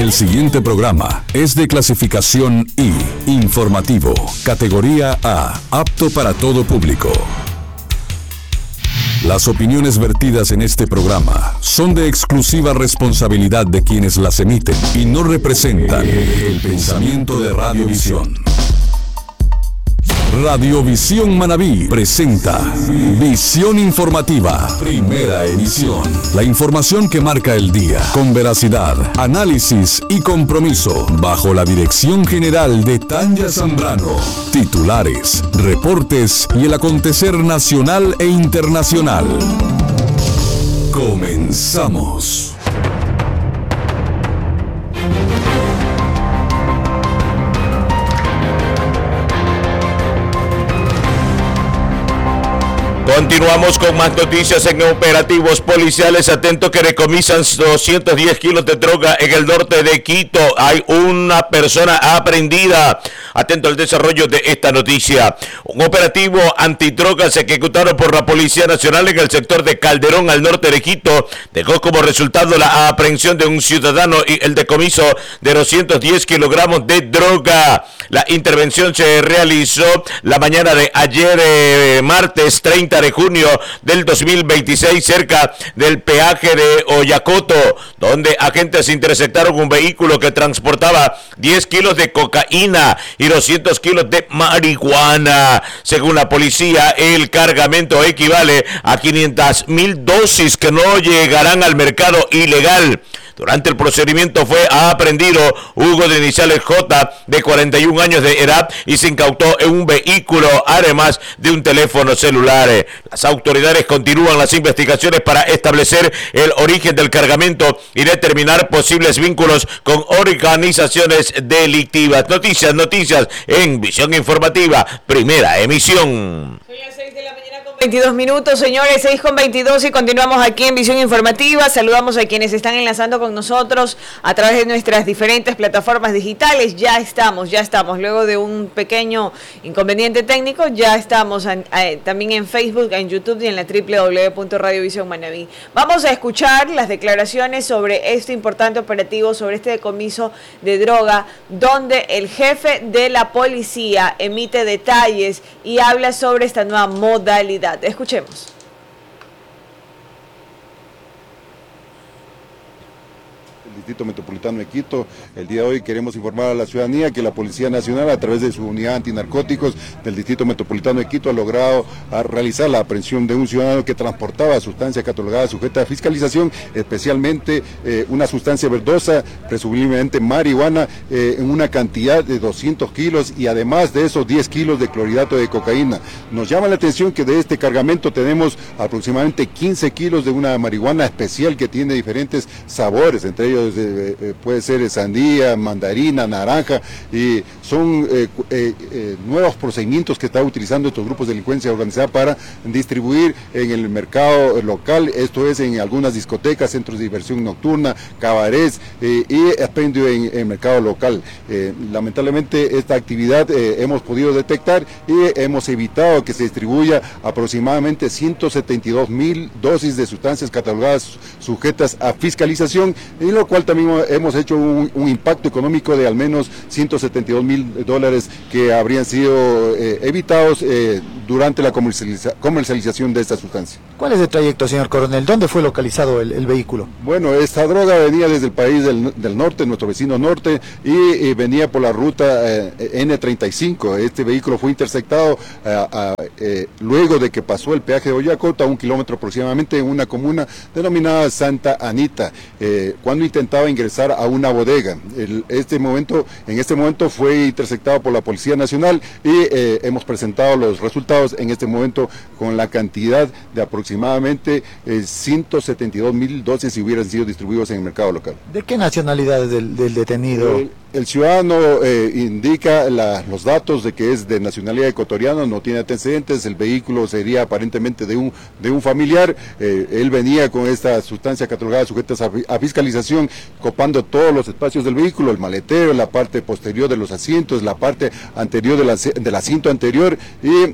El siguiente programa es de clasificación I, informativo, categoría A, apto para todo público. Las opiniones vertidas en este programa son de exclusiva responsabilidad de quienes las emiten y no representan el pensamiento de Radiovisión. Radiovisión Manabí presenta Visión Informativa, primera emisión. La información que marca el día, con veracidad, análisis y compromiso, bajo la dirección general de Tanya Zambrano. Titulares, reportes y el acontecer nacional e internacional. Comenzamos. Continuamos con más noticias en operativos policiales. Atento que decomisan 210 kilos de droga en el norte de Quito. Hay una persona aprehendida. Atento al desarrollo de esta noticia. Un operativo antidrogas ejecutado por la Policía Nacional en el sector de Calderón, al norte de Quito, dejó como resultado la aprehensión de un ciudadano y el decomiso de 210 kilogramos de droga. La intervención se realizó la mañana de ayer, martes 30 de junio del 2026, cerca del peaje de Oyacoto, donde agentes interceptaron un vehículo que transportaba 10 kilos de cocaína y 200 kilos de marihuana. Según la policía, el cargamento equivale a 500,000 dosis que no llegarán al mercado ilegal. Durante el procedimiento fue aprehendido Hugo de iniciales J, de 41 años de edad, y se incautó en un vehículo, además de un teléfono celular. Las autoridades continúan las investigaciones para establecer el origen del cargamento y determinar posibles vínculos con organizaciones delictivas. Noticias en Visión Informativa, primera emisión. Son las 6 de la mañana con 22 minutos, señores, 6:22, y continuamos aquí en Visión Informativa. Saludamos a quienes están enlazando con nosotros a través de nuestras diferentes plataformas digitales. Ya estamos, luego de un pequeño inconveniente técnico, ya estamos también en Facebook, en YouTube y en la www.radiovision Manabí. Vamos a escuchar las declaraciones sobre este importante operativo, sobre este decomiso de droga, donde el jefe de la policía emite detalles y habla sobre esta nueva modalidad. Escuchemos. Distrito Metropolitano de Quito. El día de hoy queremos informar a la ciudadanía que la Policía Nacional, a través de su unidad antinarcóticos del Distrito Metropolitano de Quito, ha logrado realizar la aprehensión de un ciudadano que transportaba sustancia catalogada sujeta a fiscalización, especialmente una sustancia verdosa, presumiblemente marihuana, en una cantidad de 200 kilos y además de esos 10 kilos de clorhidrato de cocaína. Nos llama la atención que de este cargamento tenemos aproximadamente 15 kilos de una marihuana especial que tiene diferentes sabores, entre ellos puede ser sandía, mandarina, naranja, y son nuevos procedimientos que están utilizando estos grupos de delincuencia organizada para distribuir en el mercado local, esto es en algunas discotecas, centros de diversión nocturna, cabarets y expendio en el mercado local. Lamentablemente esta actividad hemos podido detectar y hemos evitado que se distribuya aproximadamente 172,000 dosis de sustancias catalogadas sujetas a fiscalización, y lo cual también hemos hecho un impacto económico de al menos $172,000 que habrían sido evitados durante la comercialización de esta sustancia. ¿Cuál es el trayecto, señor coronel? ¿Dónde fue localizado el vehículo? Bueno, esta droga venía desde el país del norte, nuestro vecino norte, y venía por la ruta N35. Este vehículo fue interceptado luego de que pasó el peaje de Oyacoto, a 1 kilómetro aproximadamente, en una comuna denominada Santa Anita, cuando intentaba ingresar a una bodega. En este momento fue interceptado por la Policía Nacional y hemos presentado los resultados en este momento con la cantidad de aproximadamente 172,000 dosis si hubieran sido distribuidos en el mercado local. ¿De qué nacionalidad es del detenido? El ciudadano indica los datos de que es de nacionalidad ecuatoriana, no tiene antecedentes, el vehículo sería aparentemente de un familiar, él venía con esta sustancia catalogada sujetas a fiscalización, copando todos los espacios del vehículo, el maletero, la parte posterior de los asientos, la parte anterior del asiento anterior, y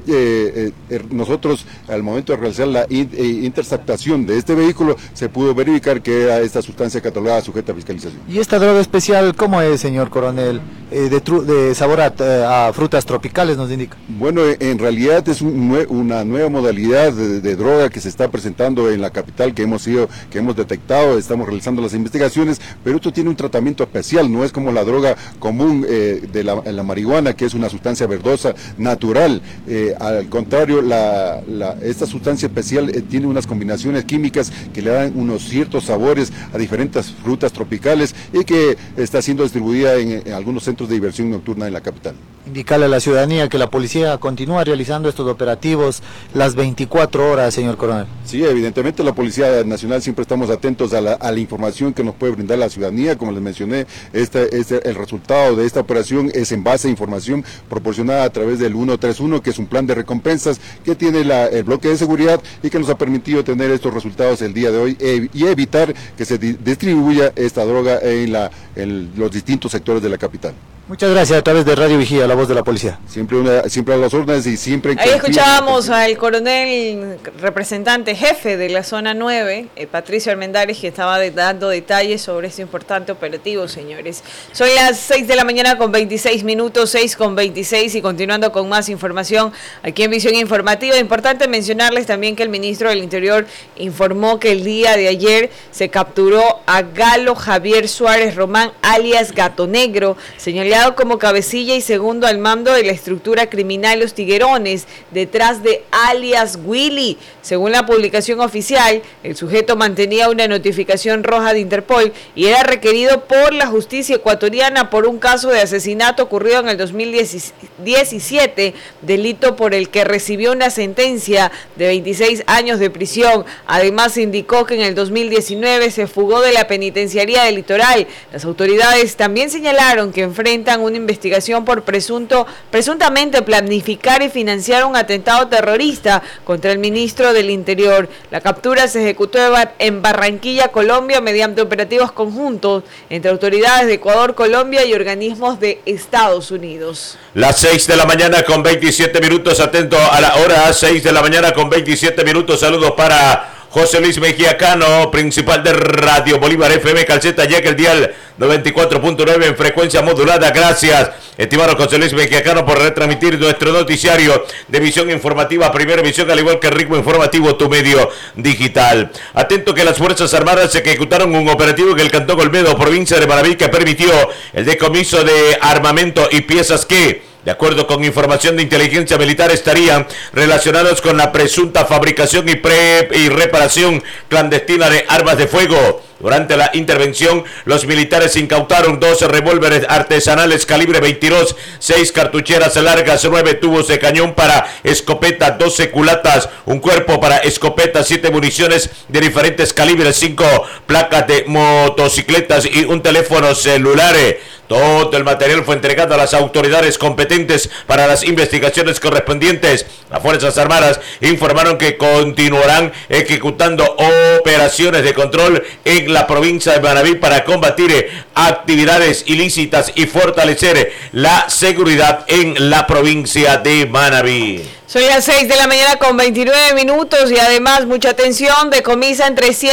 nosotros al momento de realizar la interceptación de este vehículo se pudo verificar que era esta sustancia catalogada sujeta a fiscalización. ¿Y esta droga especial cómo es, señor coronel? De sabor a frutas tropicales, nos indica. Bueno, en realidad es una nueva modalidad de droga que se está presentando en la capital, que hemos detectado, estamos realizando las investigaciones, pero esto tiene un tratamiento especial, no es como la droga común de la marihuana, que es una sustancia verdosa, natural. Al contrario, esta sustancia especial tiene unas combinaciones químicas que le dan unos ciertos sabores a diferentes frutas tropicales y que está siendo distribuida en algunos centros de diversión nocturna en la capital. Indicarle a la ciudadanía que la policía continúa realizando estos operativos las 24 horas, señor coronel. Sí, evidentemente la Policía Nacional siempre estamos atentos a la información que nos puede brindar la ciudadanía. Como les mencioné, el resultado de esta operación es en base a información proporcionada a través del 131, que es un plan de recompensas que tiene el bloque de seguridad y que nos ha permitido tener estos resultados el día de hoy y evitar que se distribuya esta droga en los distintos sectores de la capital. Muchas gracias, a través de Radio Vigía, la voz de la policía. Siempre a las órdenes y siempre... Ahí escuchábamos al coronel representante jefe de la zona 9, Patricio Armendáriz, que estaba dando detalles sobre este importante operativo, señores. Son las 6 de la mañana con 26 minutos, 6:26, y continuando con más información aquí en Visión Informativa. Importante mencionarles también que el ministro del Interior informó que el día de ayer se capturó a Galo Javier Suárez Román, alias Gato Negro, señalado como cabecilla y segundo al mando de la estructura criminal Los Tiguerones, detrás de alias Willy. Según la publicación oficial, el sujeto mantenía una notificación roja de Interpol y era requerido por la justicia ecuatoriana por un caso de asesinato ocurrido en el 2017, delito por el que recibió una sentencia de 26 años de prisión. Además, se indicó que en el 2019 se fugó de la penitenciaría del Litoral. Las autoridades también señalaron que enfrentan una investigación por presuntamente planificar y financiar un atentado terrorista contra el ministro del Interior. La captura se ejecutó en Barranquilla, Colombia, mediante operativos conjuntos entre autoridades de Ecuador, Colombia y organismos de Estados Unidos. Las 6 de la mañana con 27 minutos, atento a la hora, 6 de la mañana con 27 minutos, saludos para José Luis Mejía Cano, principal de Radio Bolívar FM Calceta, llega el dial 94.9 en frecuencia modulada. Gracias, estimado José Luis Mejía Cano, por retransmitir nuestro noticiario de Visión Informativa, Primera Visión, al igual que Ritmo Informativo, tu medio digital. Atento que las Fuerzas Armadas ejecutaron un operativo en el Cantón Olmedo, provincia de Manabí, que permitió el decomiso de armamento y piezas que, de acuerdo con información de inteligencia militar, estarían relacionados con la presunta fabricación y reparación clandestina de armas de fuego. Durante la intervención, los militares incautaron 12 revólveres artesanales calibre 22, 6 cartucheras largas, 9 tubos de cañón para escopeta, 12 culatas, un cuerpo para escopeta, 7 municiones de diferentes calibres, 5 placas de motocicletas y un teléfono celular. Todo el material fue entregado a las autoridades competentes para las investigaciones correspondientes. Las Fuerzas Armadas informaron que continuarán ejecutando operaciones de control en la provincia de Manabí para combatir actividades ilícitas y fortalecer la seguridad en la provincia de Manabí. Son las 6 de la mañana con 29 minutos y además, mucha atención, decomisan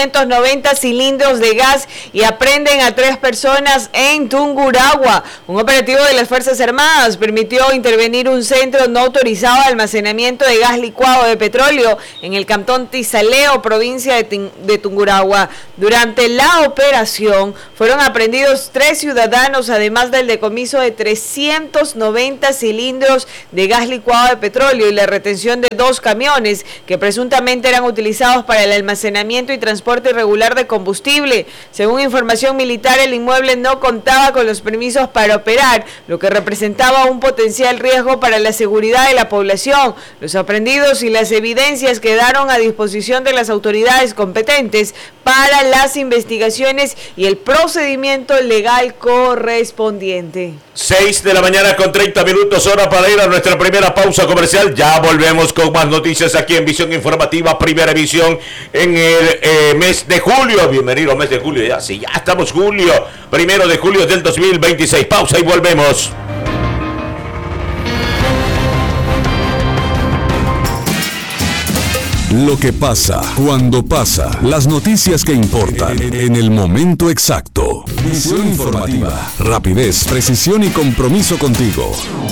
390 cilindros de gas y aprenden a 3 personas en Tungurahua. Un operativo de las Fuerzas Armadas permitió intervenir un centro no autorizado de almacenamiento de gas licuado de petróleo en el cantón Tizaleo, provincia de Tungurahua. Durante la operación fueron aprehendidos 3 ciudadanos, además del decomiso de 390 cilindros de gas licuado de petróleo, y la la retención de 2 camiones que presuntamente eran utilizados para el almacenamiento y transporte irregular de combustible. Según información militar, el inmueble no contaba con los permisos para operar, lo que representaba un potencial riesgo para la seguridad de la población. Los aprehendidos y las evidencias quedaron a disposición de las autoridades competentes para las investigaciones y el procedimiento legal correspondiente. 6:30 hora para ir a nuestra primera pausa comercial. Ya volvemos con más noticias aquí en Visión Informativa, primera emisión en el mes de julio. Bienvenido mes de julio, ya estamos julio, 1 de julio del 2026. Pausa y volvemos. Lo que pasa, cuando pasa, las noticias que importan, en el momento exacto. Visión informativa, rapidez, precisión y compromiso contigo.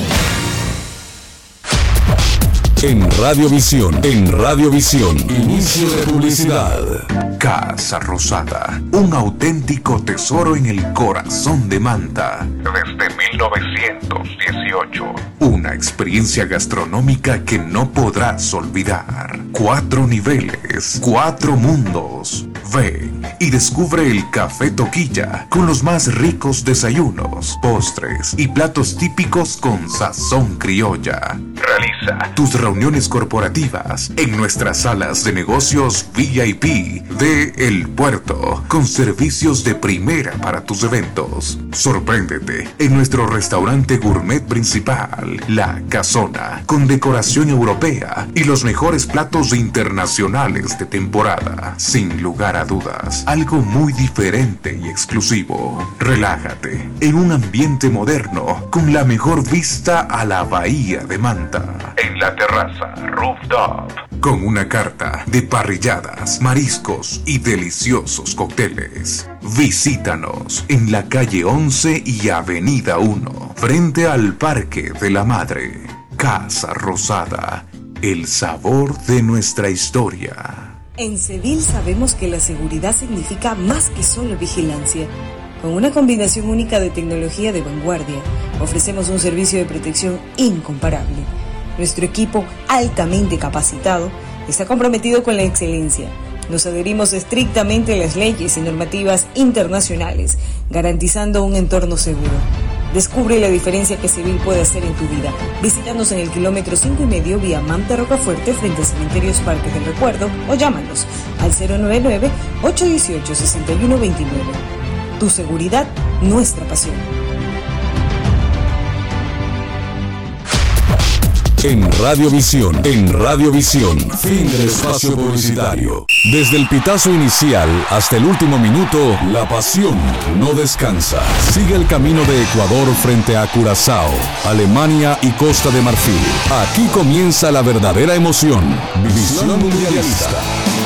En Radiovisión, inicio de publicidad. Casa Rosada, un auténtico tesoro en el corazón de Manta. Desde 1918. Una experiencia gastronómica que no podrás olvidar. 4 niveles, 4 mundos. Ven y descubre el Café Toquilla con los más ricos desayunos, postres y platos típicos con sazón criolla. Realiza tus reuniones corporativas en nuestras salas de negocios VIP de El Puerto, con servicios de primera para tus eventos. Sorpréndete en nuestro restaurante gourmet principal, La Casona, con decoración europea y los mejores platos internacionales de temporada. Sin lugar a dudas, algo muy diferente y exclusivo. Relájate en un ambiente moderno con la mejor vista a la bahía de Manta. En la terraza Rooftop, con una carta de parrilladas, mariscos y deliciosos cócteles. Visítanos en la calle 11 y avenida 1, frente al Parque de la Madre. Casa Rosada, el sabor de nuestra historia. En Cedil sabemos que la seguridad significa más que solo vigilancia. Con una combinación única de tecnología de vanguardia, ofrecemos un servicio de protección incomparable. Nuestro equipo, altamente capacitado, está comprometido con la excelencia. Nos adherimos estrictamente a las leyes y normativas internacionales, garantizando un entorno seguro. Descubre la diferencia que Cedil puede hacer en tu vida. Visítanos en el kilómetro 5,5 vía Manta Rocafuerte frente a Cementerios Parque del Recuerdo o llámanos al 099-818-6129. Tu seguridad, nuestra pasión. En Radiovisión, fin del espacio publicitario. Desde el pitazo inicial hasta el último minuto, la pasión no descansa. Sigue el camino de Ecuador frente a Curazao, Alemania y Costa de Marfil. Aquí comienza la verdadera emoción. Visión Mundialista.